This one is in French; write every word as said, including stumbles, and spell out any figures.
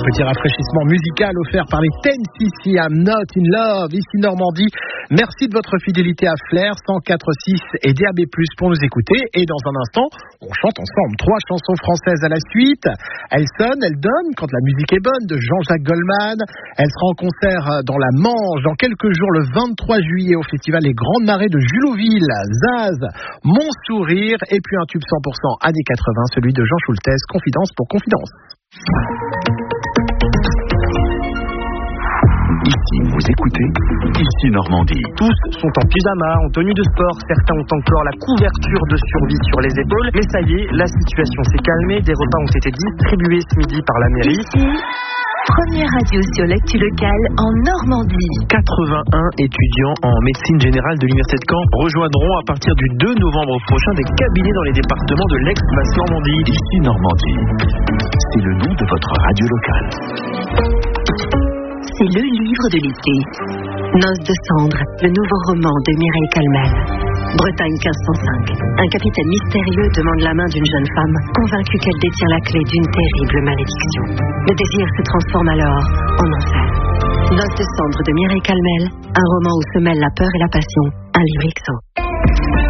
petit rafraîchissement musical offert par les ten C C I'm Not in Love, ici Normandie. Merci de votre fidélité à Flair, cent quatre virgule six et D A B plus, pour nous écouter. Et dans un instant, on chante ensemble trois chansons françaises à la suite. Elle sonne, elle donne quand la musique est bonne, de Jean-Jacques Goldman. Elle sera en concert dans la Manche dans quelques jours, le vingt-trois juillet, au festival Les Grandes Marées de Juloville. Zaz, Mon Sourire, et puis un tube cent pour cent années quatre-vingts, celui de Jean Schultes, Confidence pour Confidence. Ici, vous écoutez Ici Normandie. Tous sont en pyjama, en tenue de sport. Certains ont encore la couverture de survie sur les épaules. Mais ça y est, la situation s'est calmée. Des repas ont été distribués ce midi par la mairie. Ici, première radio sur l'actu locale en Normandie. quatre-vingt-un étudiants en médecine générale de l'Université de Caen rejoindront à partir du deux novembre prochain des cabinets dans les départements de l'Aix-Basse Normandie. Ici Normandie, c'est le nom de votre radio locale. C'est le livre de l'été. Noces de cendres, le nouveau roman de Mireille Calmel. Bretagne quinze cent cinq. Un capitaine mystérieux demande la main d'une jeune femme, convaincue qu'elle détient la clé d'une terrible malédiction. Le désir se transforme alors en enfer. Noces de cendres de Mireille Calmel, un roman où se mêlent la peur et la passion. Un livre X O.